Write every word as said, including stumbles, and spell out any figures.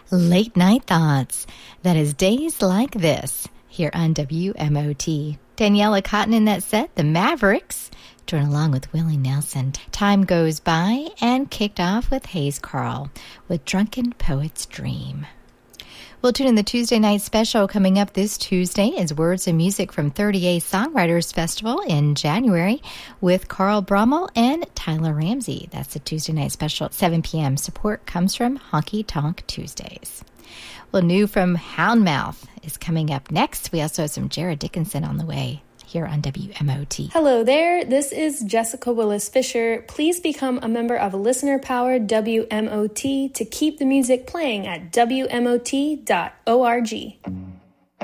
Late Night Thoughts. That is Days Like This here on W M O T. Daniela Cotton in that set, the Mavericks, join along with Willie Nelson. Time Goes By, and kicked off with Hayes Carll with Drunken Poet's Dream. We'll tune in the Tuesday night special coming up this Tuesday is Words and Music from thirty-eight Songwriters Festival in January with Carl Brummel and Tyler Ramsey. That's the Tuesday night special at seven p.m. Support comes from Honky Tonk Tuesdays. Well, new from Houndmouth is coming up next. We also have some Jared Dickinson on the way here on W M O T. Hello there, this is Jessica Willis Fisher. Please become a member of listener-powered W M O T to keep the music playing at W M O T dot org.